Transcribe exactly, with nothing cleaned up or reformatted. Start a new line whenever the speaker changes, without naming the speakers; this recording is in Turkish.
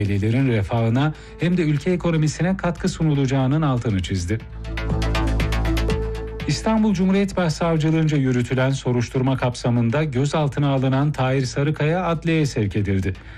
Ailelerin refahına hem de ülke ekonomisine katkı sunulacağının altını çizdi. İstanbul Cumhuriyet Başsavcılığınca yürütülen soruşturma kapsamında gözaltına alınan Tahir Sarıkaya adliyeye sevk edildi.